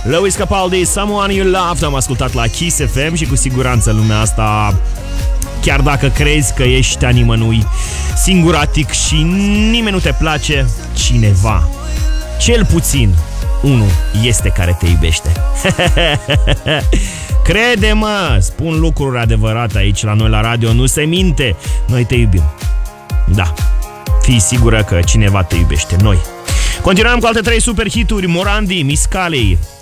Lewis Capaldi, Someone You Loved. Am ascultat la Kiss FM și cu siguranță lumea asta, chiar dacă crezi că ești a nimănui, singuratic și nimeni nu te place, cineva, cel puțin unul, este care te iubește. Crede-mă, spun lucruri adevărate aici la noi la radio, nu se minte, noi te iubim. Da, fii sigură că cineva te iubește, noi. Continuăm cu alte 3 super hituri. Morandi, Miscali,